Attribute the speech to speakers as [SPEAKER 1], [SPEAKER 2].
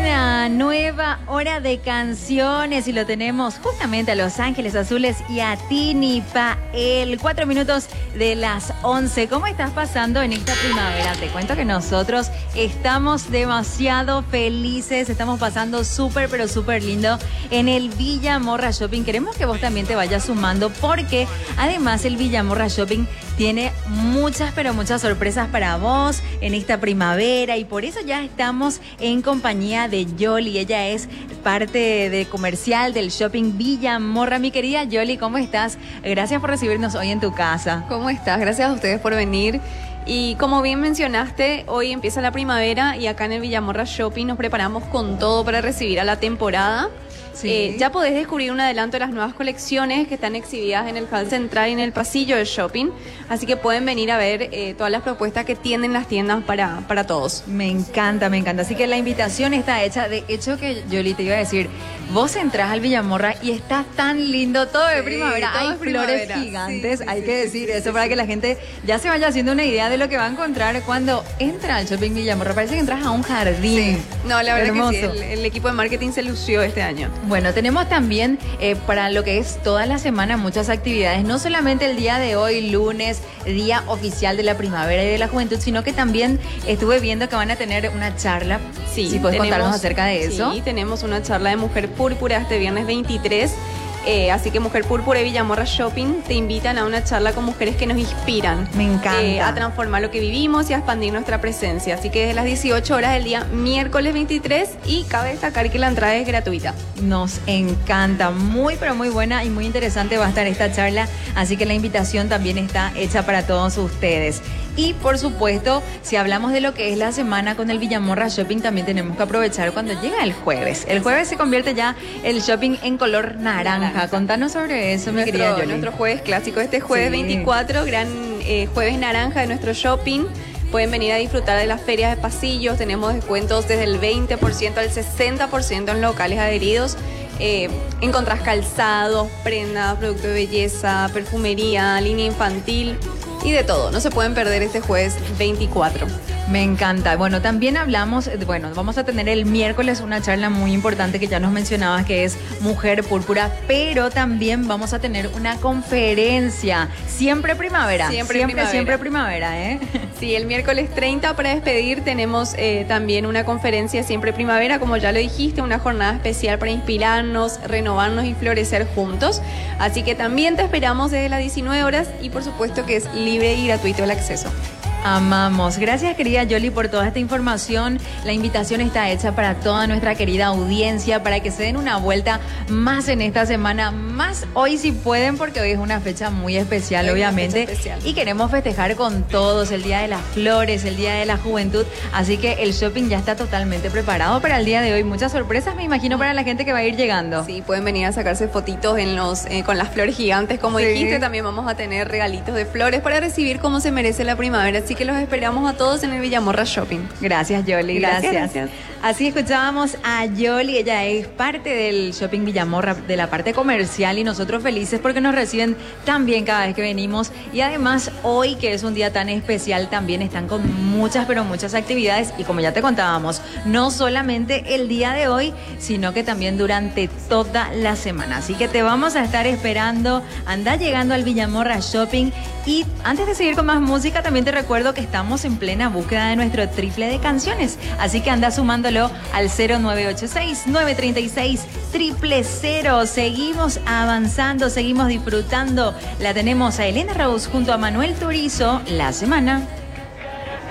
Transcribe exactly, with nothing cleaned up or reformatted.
[SPEAKER 1] Una nueva hora de canciones y lo tenemos justamente a Los Ángeles Azules y a Tini Pael. Cuatro minutos de las once. ¿Cómo estás pasando en esta primavera? Te cuento que nosotros estamos demasiado felices. Estamos pasando súper, pero súper lindo en el Villa Morra Shopping. Queremos que vos también te vayas sumando porque además el Villa Morra Shopping tiene muchas, pero muchas sorpresas para vos en esta primavera y por eso ya estamos en compañía de Yoli. Ella es parte de comercial del Shopping Villa Morra. Mi querida Yoli, ¿cómo estás? Gracias por recibirnos hoy en tu casa.
[SPEAKER 2] ¿Cómo estás? Gracias a ustedes por venir. Y como bien mencionaste, hoy empieza la primavera y acá en el Villa Morra Shopping nos preparamos con todo para recibir a la temporada. Sí. Eh, ya podés descubrir un adelanto de las nuevas colecciones que están exhibidas en el hall central y en el pasillo del shopping. Así que pueden venir a ver eh, todas las propuestas que tienen las tiendas para, para todos.
[SPEAKER 1] Me encanta, me encanta. Así que la invitación está hecha. De hecho que Yoli te iba a decir, vos entrás al Villamorra y está tan lindo, todo de primavera. Sí, todo hay flores primavera. gigantes, sí, sí, hay sí, que decir sí, eso sí, para sí. que la gente ya se vaya haciendo una idea de lo que va a encontrar cuando entra al Shopping Villamorra. Parece que entras a un jardín.
[SPEAKER 2] Sí. No, la verdad
[SPEAKER 1] Hermoso.
[SPEAKER 2] que sí, el, el equipo de marketing se lució este año.
[SPEAKER 1] Bueno, tenemos también eh, para lo que es toda la semana muchas actividades, no solamente el día de hoy, lunes, día oficial de la primavera y de la juventud, sino que también estuve viendo que van a tener una charla.
[SPEAKER 2] Sí,
[SPEAKER 1] si puedes
[SPEAKER 2] tenemos,
[SPEAKER 1] contarnos acerca de eso.
[SPEAKER 2] Sí, tenemos una charla de Mujer Púrpura este viernes veintitrés. Eh, así que Mujer Púrpura y Villamorra Shopping te invitan a una charla con mujeres que nos inspiran.
[SPEAKER 1] Me encanta.
[SPEAKER 2] Eh, a transformar lo que vivimos y a expandir nuestra presencia. Así que desde las dieciocho horas del día miércoles veintitrés y cabe destacar que la entrada es gratuita.
[SPEAKER 1] Nos encanta. Muy, pero muy buena y muy interesante va a estar esta charla. Así que la invitación también está hecha para todos ustedes. Y por supuesto, si hablamos de lo que es la semana con el Villamorra Shopping, también tenemos que aprovechar cuando llega el jueves. El jueves se convierte ya el shopping en color naranja. naranja. Contanos sobre eso, mi querida Yoli.
[SPEAKER 2] Nuestro jueves clásico, este jueves sí. veinticuatro, gran eh, jueves naranja de nuestro shopping. Pueden venir a disfrutar de las ferias de pasillos. Tenemos descuentos desde el veinte por ciento al sesenta por ciento en locales adheridos. Eh, encontrás calzados, prendas, productos de belleza, perfumería, línea infantil y de todo. No se pueden perder este jueves veinticuatro.
[SPEAKER 1] Me encanta. Bueno, también hablamos, bueno, vamos a tener el miércoles una charla muy importante que ya nos mencionabas, que es Mujer Púrpura, pero también vamos a tener una conferencia. Siempre primavera.
[SPEAKER 2] Siempre,
[SPEAKER 1] siempre
[SPEAKER 2] primavera.
[SPEAKER 1] Siempre primavera, ¿eh?
[SPEAKER 2] Sí, el miércoles treinta para despedir tenemos eh, también una conferencia Siempre Primavera, como ya lo dijiste, una jornada especial para inspirarnos, renovarnos y florecer juntos. Así que también te esperamos desde las diecinueve horas y por supuesto que es libre y gratuito el acceso.
[SPEAKER 1] Amamos. Gracias, querida Yoli, por toda esta información. La invitación está hecha para toda nuestra querida audiencia para que se den una vuelta más en esta semana, más hoy si pueden, porque hoy es una fecha muy especial, hoy obviamente. Especial. Y queremos festejar con todos el Día de las Flores, el Día de la Juventud. Así que el shopping ya está totalmente preparado para el día de hoy. Muchas sorpresas, me imagino, para la gente que va a ir llegando.
[SPEAKER 2] Sí, pueden venir a sacarse fotitos en los, eh, con las flores gigantes, como sí. dijiste. También vamos a tener regalitos de flores para recibir como se merece la primavera. Así que los esperamos a todos en el Villamorra Shopping.
[SPEAKER 1] Gracias, Yoli. Gracias. Gracias. Así escuchábamos a Yoli. Ella es parte del Shopping Villamorra, de la parte comercial, y nosotros felices porque nos reciben tan bien cada vez que venimos. Y además, hoy, que es un día tan especial, también están con muchas, pero muchas actividades. Y como ya te contábamos, no solamente el día de hoy, sino que también durante toda la semana. Así que te vamos a estar esperando. Anda llegando al Villamorra Shopping. Y antes de seguir con más música, también te recuerdo que estamos en plena búsqueda de nuestro triple de canciones. Así que anda sumándolo al cero nueve ocho seis, nueve tres seis, cero cero cero. Seguimos avanzando, seguimos disfrutando. La tenemos a Elena Rose junto a Manuel Turizo, La Semana.